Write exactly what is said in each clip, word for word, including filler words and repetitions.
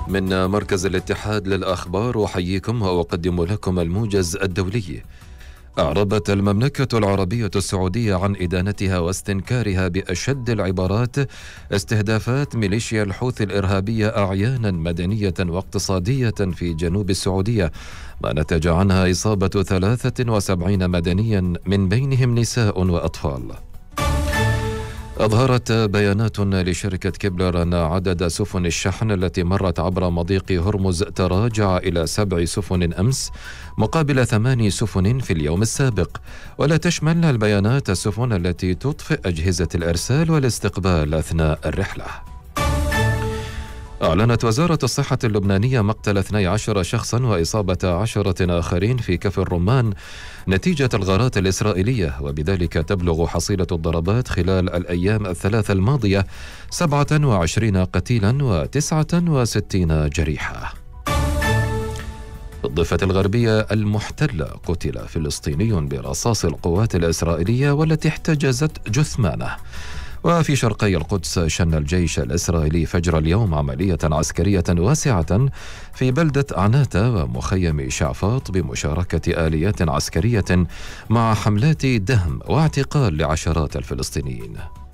من مركز الاتحاد للأخبار أحييكم وأقدم لكم الموجز الدولي. أعربت المملكة العربية السعودية عن إدانتها واستنكارها بأشد العبارات استهدافات ميليشيا الحوثي الإرهابية أعيانا مدنية واقتصادية في جنوب السعودية، ما نتج عنها إصابة ثلاثة وسبعين مدنيا من بينهم نساء وأطفال. أظهرت بيانات لشركة كبلر أن عدد سفن الشحن التي مرت عبر مضيق هرمز تراجع إلى سبع سفن أمس مقابل ثماني سفن في اليوم السابق، ولا تشمل البيانات السفن التي تطفئ أجهزة الإرسال والاستقبال أثناء الرحلة. أعلنت وزارة الصحة اللبنانية مقتل اثني عشر شخصا وإصابة عشرة آخرين في كفر الرمان نتيجة الغارات الإسرائيلية، وبذلك تبلغ حصيلة الضربات خلال الأيام الثلاث الماضية سبعة وعشرين قتيلا وتسعة وستين جريحا. في الضفة الغربية المحتلة قتل فلسطيني برصاص القوات الإسرائيلية والتي احتجزت جثمانه. وفي شرقي القدس شن الجيش الإسرائيلي فجر اليوم عملية عسكرية واسعة في بلدة عناتة ومخيم شعفاط بمشاركة آليات عسكرية مع حملات دهم واعتقال لعشرات الفلسطينيين.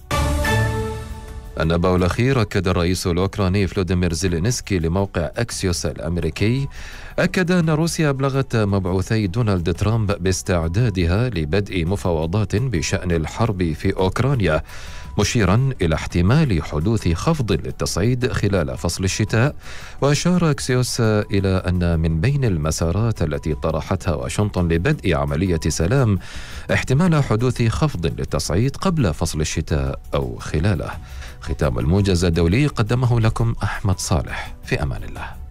النبأ الأخير: أكد الرئيس الأوكراني فلوديمير زيلينسكي لموقع أكسيوس الأمريكي أكد أن روسيا أبلغت مبعوثي دونالد ترامب باستعدادها لبدء مفاوضات بشأن الحرب في أوكرانيا، مشيرا إلى احتمال حدوث خفض للتصعيد خلال فصل الشتاء. وأشار أكسيوس إلى أن من بين المسارات التي طرحتها واشنطن لبدء عملية سلام احتمال حدوث خفض للتصعيد قبل فصل الشتاء أو خلاله. ختام الموجز الدولي قدمه لكم أحمد صالح، في أمان الله.